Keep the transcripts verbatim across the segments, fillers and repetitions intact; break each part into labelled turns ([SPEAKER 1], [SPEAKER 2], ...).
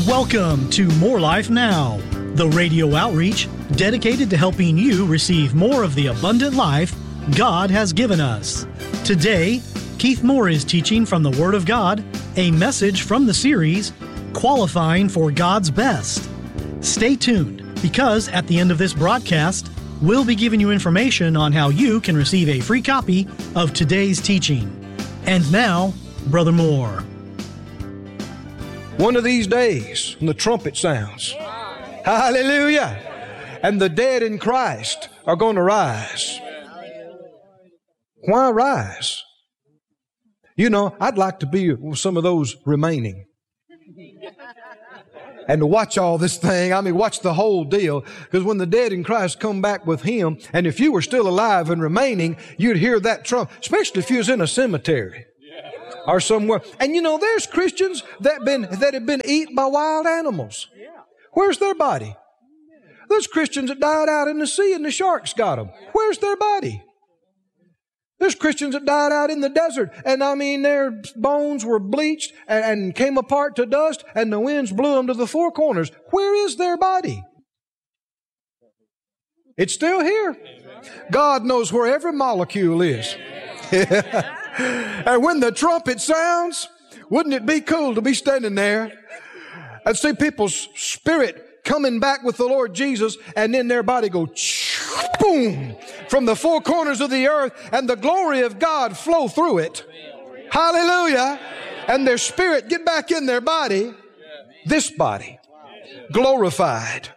[SPEAKER 1] Welcome to More Life Now, the radio outreach dedicated to helping you receive more of the abundant life God has given us. Today, Keith Moore is teaching from the Word of God, a message from the series, Qualifying for God's Best. Stay tuned, because at the end of this broadcast, we'll be giving you information on how you can receive a free copy of today's teaching. And now, Brother Moore.
[SPEAKER 2] One of these days, when the trumpet sounds, hallelujah, and the dead in Christ are going to rise. Why rise? You know, I'd like to be some of those remaining. And to watch all this thing, I mean, watch the whole deal. Because when the dead in Christ come back with Him, and if you were still alive and remaining, you'd hear that trump, especially if you was in a cemetery. Or somewhere. And you know, there's Christians that been that have been eaten by wild animals. Where's their body? There's Christians that died out in the sea and the sharks got them. Where's their body? There's Christians that died out in the desert, and I mean, their bones were bleached and, and came apart to dust, and the winds blew them to the four corners. Where is their body? It's still here. God knows where every molecule is. And when the trumpet sounds, wouldn't it be cool to be standing there and see people's spirit coming back with the Lord Jesus, and then their body go boom from the four corners of the earth, and the glory of God flow through it. Hallelujah. And their spirit get back in their body, this body, glorified.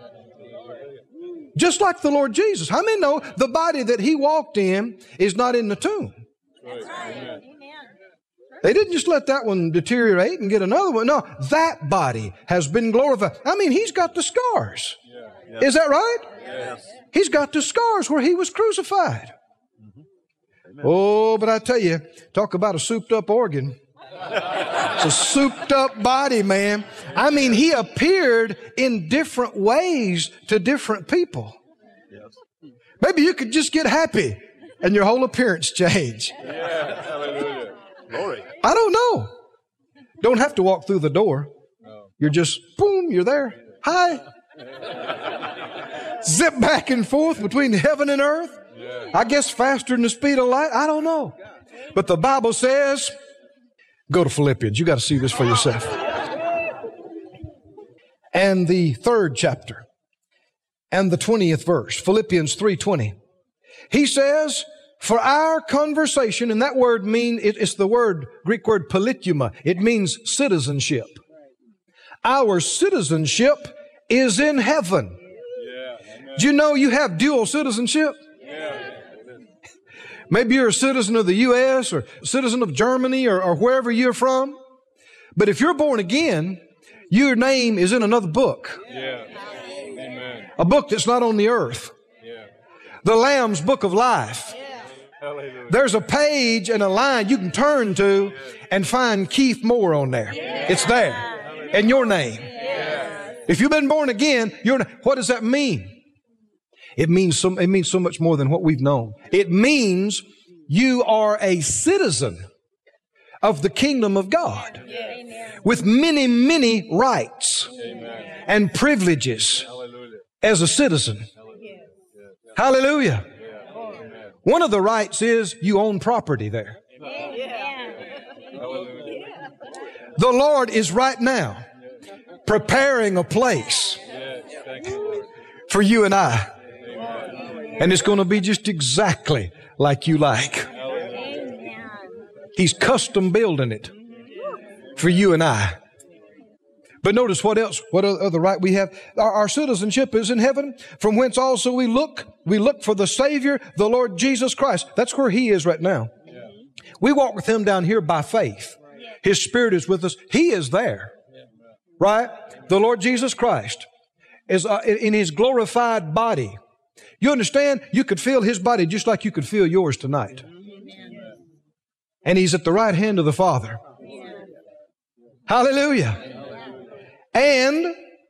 [SPEAKER 2] Just like the Lord Jesus. How many know the body that He walked in is not in the tomb?
[SPEAKER 3] That's right. Amen.
[SPEAKER 2] They didn't just let that one deteriorate and get another one. No, that body has been glorified. I mean, He's got the scars. Yeah, yeah. Is that right?
[SPEAKER 3] Yes.
[SPEAKER 2] He's got the scars where He was crucified. Mm-hmm. Oh, but I tell you, talk about a souped up organ. It's a souped up body, man. I mean, He appeared in different ways to different people. Yes. Maybe you could just get happy and your whole appearance change.
[SPEAKER 3] Yeah, hallelujah. Glory.
[SPEAKER 2] I don't know. Don't have to walk through the door.
[SPEAKER 3] No.
[SPEAKER 2] You're just, boom, you're there. Hi. Zip back and forth between heaven and earth.
[SPEAKER 3] Yeah.
[SPEAKER 2] I guess faster than the speed of light. I don't know. But the Bible says, go to Philippians. You got to see this for yourself. And the third chapter and the twentieth verse, Philippians three twenty. He says, for our conversation, and that word mean it, it's the word, Greek word politeuma. It means citizenship. Our citizenship is in heaven.
[SPEAKER 3] Yeah.
[SPEAKER 2] Do you know you have dual citizenship?
[SPEAKER 3] Yeah.
[SPEAKER 2] Maybe you're a citizen of the U S or a citizen of Germany or, or wherever you're from. But if you're born again, your name is in another book.
[SPEAKER 3] Yeah. Amen.
[SPEAKER 2] A book that's not on the earth.
[SPEAKER 3] Yeah.
[SPEAKER 2] The Lamb's Book of Life.
[SPEAKER 3] Hallelujah.
[SPEAKER 2] There's a page and a line you can turn to and find Keith Moore on there. It's there. And your name. If you've been born again, you're, what does that mean? It means so, it means so much more than what we've known. It means you are a citizen of the kingdom of God with many, many rights and privileges as a citizen. Hallelujah. One of the rights is you own property there. The Lord is right now preparing a place for you and I. And it's going to be just exactly like you like. He's custom building it for you and I. But notice what else, what other right we have. Our, our citizenship is in heaven, from whence also we look. We look for the Savior, the Lord Jesus Christ. That's where He is right now.
[SPEAKER 3] Yeah.
[SPEAKER 2] We walk with Him down here by faith. His Spirit is with us. He is there. Right? The Lord Jesus Christ is uh, in His glorified body. You understand? You could feel His body just like you could feel yours tonight. And He's at the right hand of the Father. Hallelujah. And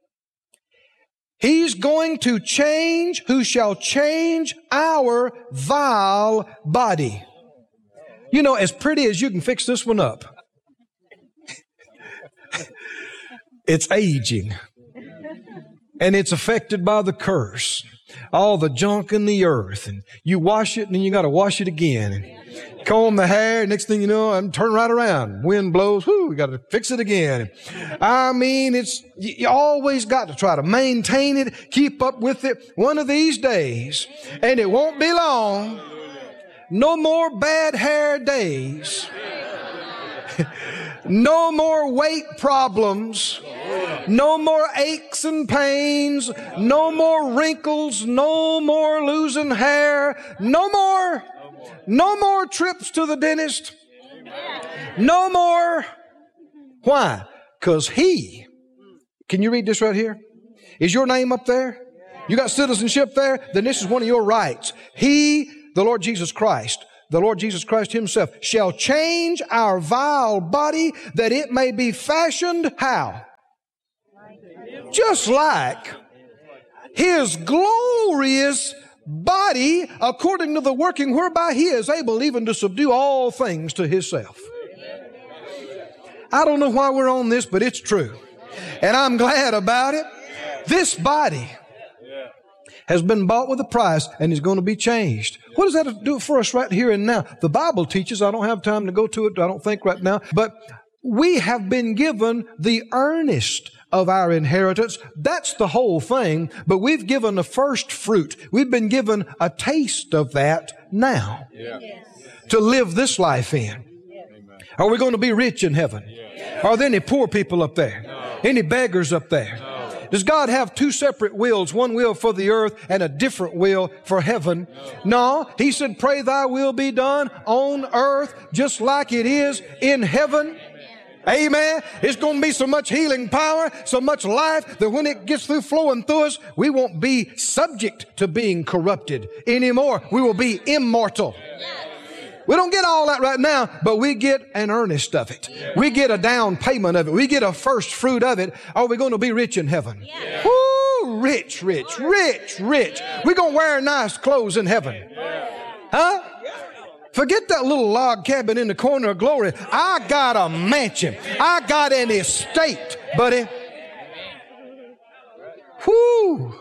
[SPEAKER 2] He's going to change, who shall change our vile body. You know, as pretty as you can fix this one up. It's aging. And it's affected by the curse. All the junk in the earth. And you wash it and then you got to wash it again. And comb the hair. Next thing you know, I'm turning right around. Wind blows. Whoo, we got to fix it again. I mean, it's, you always got to try to maintain it, keep up with it one of these days. And it won't be long. No more bad hair days. No more weight problems. No more aches and pains. No more wrinkles. No more losing hair. No more. No more trips to the dentist. No more. Why? Because He. Can you read this right here? Is your name up there? You got citizenship there? Then this is one of your rights. He, the Lord Jesus Christ, the Lord Jesus Christ Himself, shall change our vile body that it may be fashioned how? Just like His glorious body, according to the working whereby He is able even to subdue all things to Himself. I don't know why we're on this, but it's true. And I'm glad about it. This body has been bought with a price and is going to be changed. What does that do for us right here and now? The Bible teaches, I don't have time to go to it, I don't think right now, but we have been given the earnest of our inheritance. That's the whole thing, but we've given the first fruit. We've been given a taste of that now yeah. to live this life in. Are we going to be rich in heaven? Yeah. Are there any poor people up there? No. Any beggars up there? No. Does God have two separate wills, one will for the earth and a different will for heaven? No. No. He said, pray thy will be done on earth just like it is in heaven. Amen. It's going to be so much healing power, so much life that when it gets through flowing through us, we won't be subject to being corrupted anymore. We will be immortal. We don't get all that right now, but we get an earnest of it. We get a down payment of it. We get a first fruit of it. Are we going to be rich in heaven? Yeah. Woo! Rich, rich, rich, rich. We're going to wear nice clothes in heaven. Huh? Forget that little log cabin in the corner of glory. I got a mansion. I got an estate, buddy. Whoo!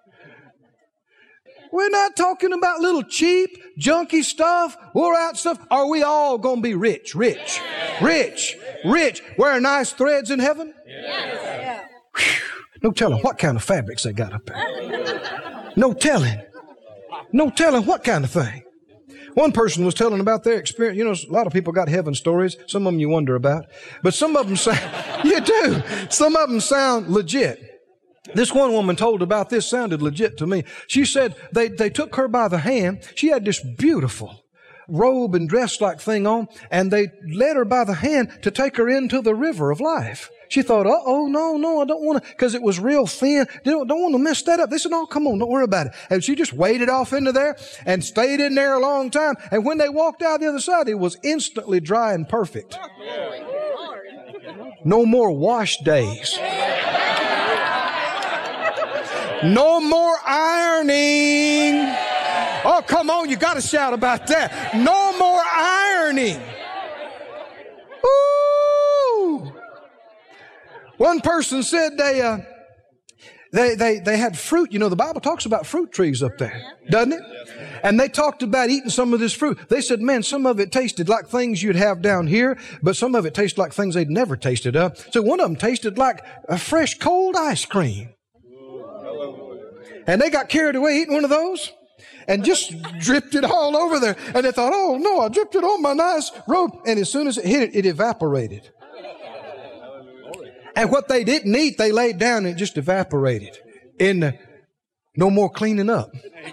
[SPEAKER 2] We're not talking about little cheap, junky stuff, wore out stuff. Are we all going to be rich, rich, rich, rich? Wearing nice threads in heaven? Yeah. No telling what kind of fabrics they got up there. No telling. No telling what kind of thing. One person was telling about their experience. You know, a lot of people got heaven stories. Some of them you wonder about. But some of them sound, you do. Some of them sound legit. This one woman told about this, sounded legit to me. She said they, they took her by the hand. She had this beautiful robe and dress-like thing on, and they led her by the hand to take her into the river of life. She thought, uh-oh, no, no, I don't want to, because it was real thin. Don't, don't want to mess that up. They said, no, come on, don't worry about it. And she just waded off into there and stayed in there a long time. And when they walked out the other side, it was instantly dry and perfect. No more wash days. No more ironing. Oh, come on, you got to shout about that. No more ironing. Ooh. One person said they, uh, they, they, they had fruit. You know, the Bible talks about fruit trees up there, doesn't it? And they talked about eating some of this fruit. They said, man, some of it tasted like things you'd have down here, but some of it tasted like things they'd never tasted of. So one of them tasted like a fresh cold ice cream. And they got carried away eating one of those and just dripped it all over there. And they thought, oh, no, I dripped it on my nice robe. And as soon as it hit it, it evaporated. And what they didn't eat, they laid down and it just evaporated. In the, no more cleaning up.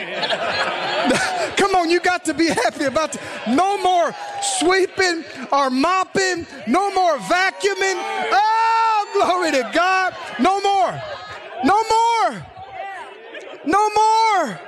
[SPEAKER 2] Come on, you got to be happy about it. No more sweeping or mopping. No more vacuuming. Oh, glory to God. No more. No more. No more.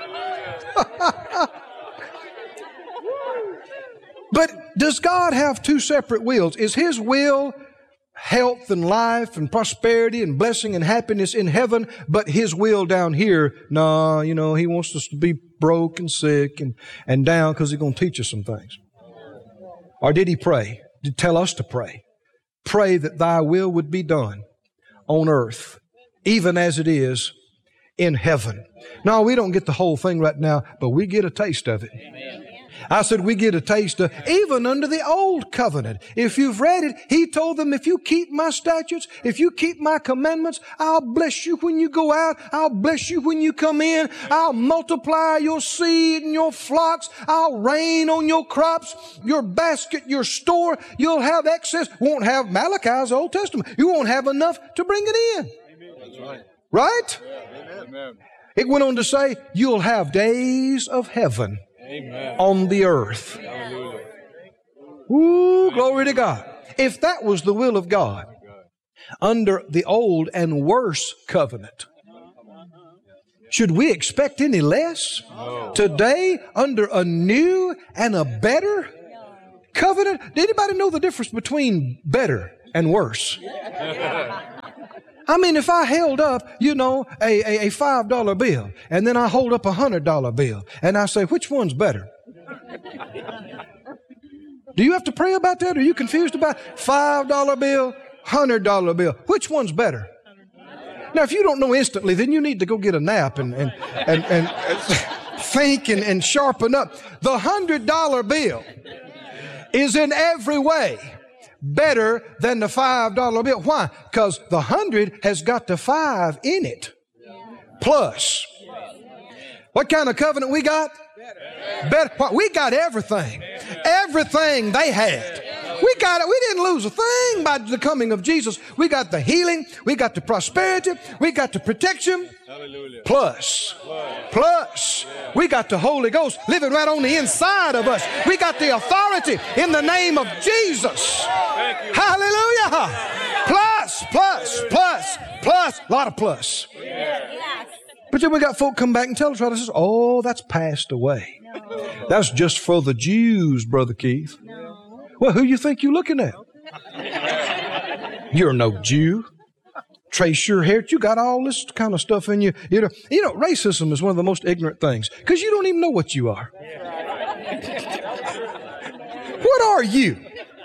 [SPEAKER 2] But does God have two separate wills? Is His will health and life and prosperity and blessing and happiness in heaven, but His will down here, no, you know, He wants us to be broke and sick and, and down because He's going to teach us some things? Or did He pray? Did He tell us to pray? Pray that thy will would be done on earth, even as it is in heaven. No, we don't get the whole thing right now, but we get a taste of it. Amen. I said we get a taste of, even under the old covenant. If you've read it, He told them, if you keep my statutes, if you keep my commandments, I'll bless you when you go out. I'll bless you when you come in. I'll multiply your seed and your flocks. I'll rain on your crops, your basket, your store. You'll have excess. Won't have Malachi's Old Testament. You won't have enough to bring it in. Amen. That's right. Right? Yeah. Amen. It went on to say, you'll have days of heaven. Amen. On the earth. Hallelujah. Ooh, glory to God. If that was the will of God under the old and worse covenant, should we expect any less? No. Today, under a new and a better covenant? Did anybody know the difference between better and worse? I mean, if I held up, you know, a, a, a five dollar bill, and then I hold up a one hundred dollar bill, and I say, which one's better? Do you have to pray about that? Are you confused about five dollar bill, one hundred dollar bill? Which one's better? Now, if you don't know instantly, then you need to go get a nap and, and, and, and think and, and sharpen up. The one hundred dollar bill is in every way better than the five dollar bill. Why? Because the hundred has got the five in it. Plus. What kind of covenant we got? Better. What? We got everything. Everything they had. We got it. We didn't lose a thing by the coming of Jesus. We got the healing. We got the prosperity. We got the protection. Hallelujah. Plus. Plus. We got the Holy Ghost living right on the inside of us. We got the authority in the name of Jesus. Hallelujah. Plus, plus, plus, plus. A lot of plus. But then we got folk come back and tell us, right, says, oh, that's passed away. That's just for the Jews, Brother Keith. Well, who you think you're looking at? You're no Jew. Trace your heritage. You got all this kind of stuff in you. You know, you know, racism is one of the most ignorant things because you don't even know what you are. What are you?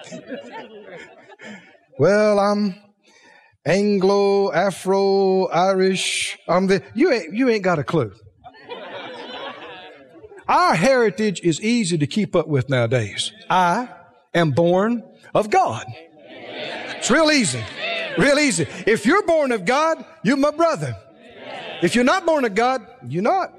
[SPEAKER 2] Well, I'm Anglo, Afro, Irish. I'm the. You ain't. You ain't got a clue. Our heritage is easy to keep up with nowadays. I am born of God. It's real easy. Real easy. If you're born of God, you're my brother. If you're not born of God, you're not.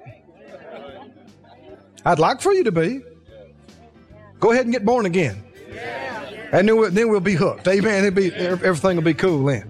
[SPEAKER 2] I'd like for you to be. Go ahead and get born again. And then we'll, then we'll be hooked. Amen. It'll be, everything will be cool then.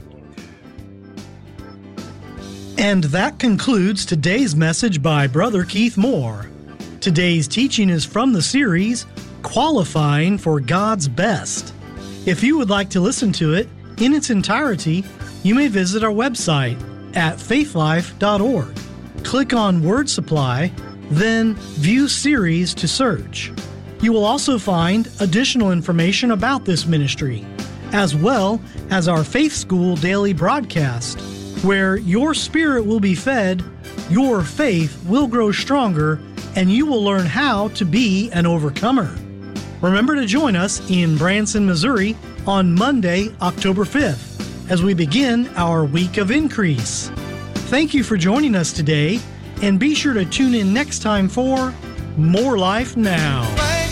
[SPEAKER 1] And that concludes today's message by Brother Keith Moore. Today's teaching is from the series, Qualifying for God's Best. If you would like to listen to it in its entirety, you may visit our website at faithlife dot org. Click on Word Supply, then View Series to search. You will also find additional information about this ministry, as well as our Faith School daily broadcast, where your spirit will be fed, your faith will grow stronger, and you will learn how to be an overcomer. Remember to join us in Branson, Missouri on Monday, October fifth, as we begin our week of increase. Thank you for joining us today, and be sure to tune in next time for More Life Now.